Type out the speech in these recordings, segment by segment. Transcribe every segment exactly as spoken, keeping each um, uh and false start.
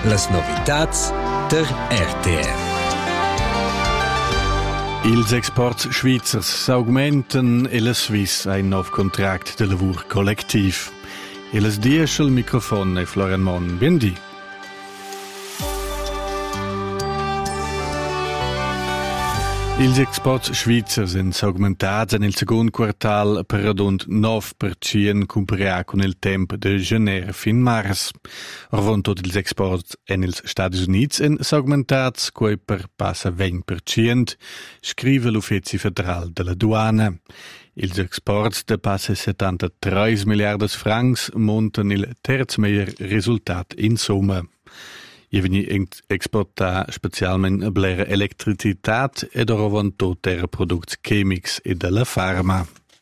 Las novitats der R T R. Ils exports schweizers s'augmenten e la Swiss ha un nuovo contract de lavur collectiv. E las diesch al microfon e Florian Mon. Biendi. Ils exports schweizers sind augmentats nel second quartal per radund nove per cento comparat con il tempo de janeiro fin mars. Orvon tot ils exports en ils Stati Units en augmentats quei per passa venti per cento, scrive l'Uffizi Federal della Duana. Ils exports de passa settantatré miliardas francs montan il terz meier resultat in somma. Je veni exportar specialment blera electricitat ed orovon tot era products chemics e della farma.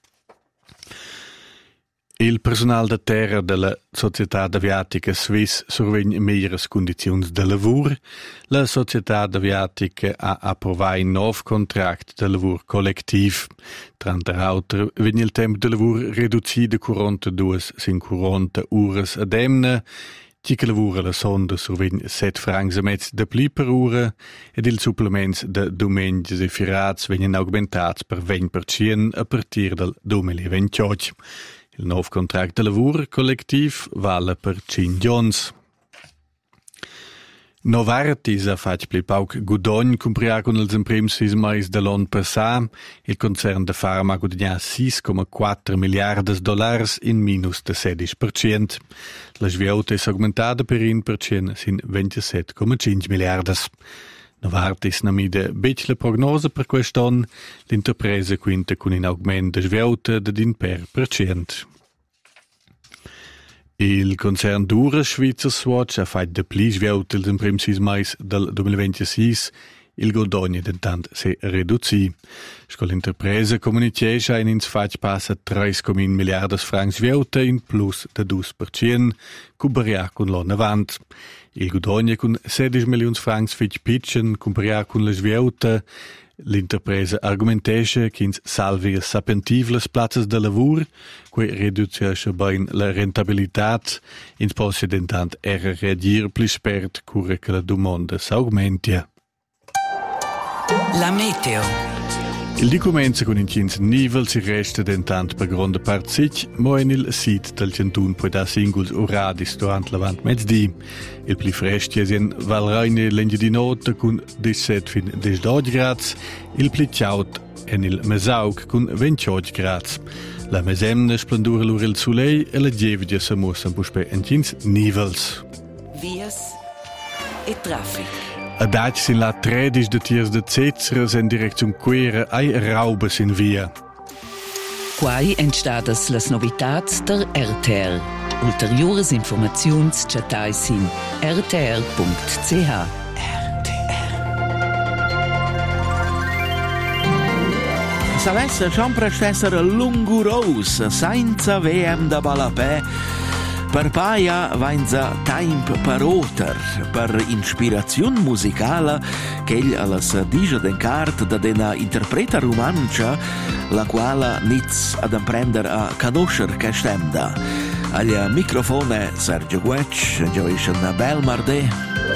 Il personal de terra della Società Aviatica Swiss survegn meilleras condizions de lavur. La Società Aviatica ha approvato un nuovo contract de lavur collectiv. Tranter auter vegn il tempo de lavur reduci de quarantadue sin quaranta ures ad emna. Ci che lavora la sonda survegn set francs e mezz de pli per ora ed il supplements de domenges e firats vegnan augmentats per venti per cento a partir del duemilaventotto. Il nuovo contract de lavur collectiv vale per cinque gions. Novartis ha fatto pli pauc gudogn comprar con ils imprims sis mais de l'on passà. Il concern de farma ha guadagnato sei virgola quattro miliardas dollars in minus de sedici per cento. La sviauta è augmentata per uno per cento sin ventisette virgola cinque miliardas. Novartis namide bec la prognose per quest'anno, l'interpresa quinta con un aumento de sviauta de un per cento. Il concern Dura Schweizer Swatch ha fatto de pli sviauta il prim sis mais del duemilaventisei, il guadagno dentant se reduci. Sco l'interpresa comunication in ins fatg passa tre virgola uno miliardas francs sviauta in plus de due per cento, comparia con l'anno avant. Il guadagno con sedici milioni francs fitch pitchen, comparia con la sviauta. L'interpresa argumentation che ins salvi sapentivles platzas de lavur, que reduceasce bain la rentabilitat, ins posse dentant era reagir pli spert cura che la domanda s'augmentia. La meteo. Il di comenza con incins nivel si resta dentant per gronda part sich, mo in il sit del centun poi da singuls uradis durant l'avant mezzdi. Il pli frestia sin Valreine l'engi di notte con diciassette fin diciotto grads, il pli ciaut en il Mesaug con ventotto grads. La mesemna splendura lur il soleil e la gevia sa mussa puspe incins nivels. Vias e traffic. Adac sin la tredici de tiers de Zezras en direcziun Quera ai Raubes in via. Quai entstadas las novitats der R T R. Ulteriores informaziuns chatais in r t r punct c h. R T R. Savesse sempre stessere lungurous, senza V M da balapè. Per paia vainza temp per oter, per inspirazione musicale che egli alla dice d'encart da dena interpreta romancia, la quale niz ad imprendere a conoscer che stemda. Agli microfone Sergio Guec, gioisce una bel marde.